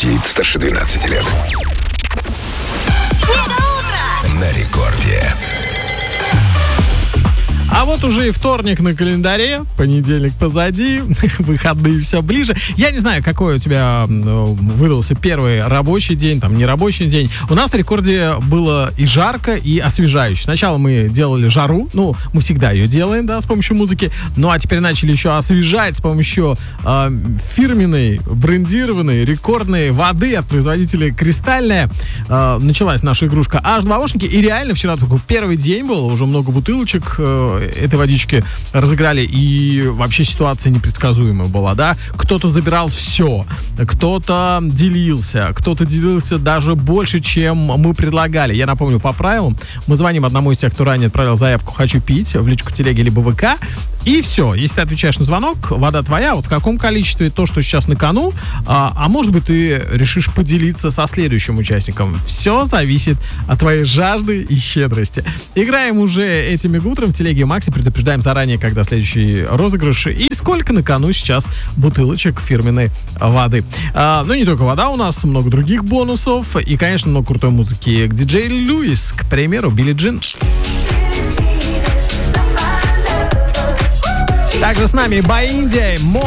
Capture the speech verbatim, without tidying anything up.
Хит старше двенадцати лет. На рекорде. А вот уже и вторник на календаре, понедельник позади, выходные все ближе. Я не знаю, какой у тебя выдался первый рабочий день, там, нерабочий день. У нас на рекорде было и жарко, и освежающе. Сначала мы делали жару, ну, мы всегда ее делаем, да, с помощью музыки. Ну, а теперь начали еще освежать с помощью э, фирменной, брендированной, рекордной воды от производителя «Кристальная». Э, началась наша игрушка аш два ошники, и реально вчера только первый день был, уже много бутылочек э, этой водички разыграли, и вообще ситуация непредсказуемая была, да? Кто-то забирал все, кто-то делился, кто-то делился даже больше, чем мы предлагали. Я напомню, по правилам, мы звоним одному из тех, кто ранее отправил заявку «Хочу пить» в личку телеги либо ВК, и все. Если ты отвечаешь на звонок, вода твоя, вот в каком количестве, то, что сейчас на кону, а, а может быть, ты решишь поделиться со следующим участником. Все зависит от твоей жажды и щедрости. Играем уже этим утром в телеге Макси, предупреждаем заранее, когда следующий розыгрыш и сколько на кону сейчас бутылочек фирменной воды. А, ну, не только вода, у нас много других бонусов и, конечно, много крутой музыки. Диджей Льюис, к примеру, Билли Джин. Также с нами Баинди,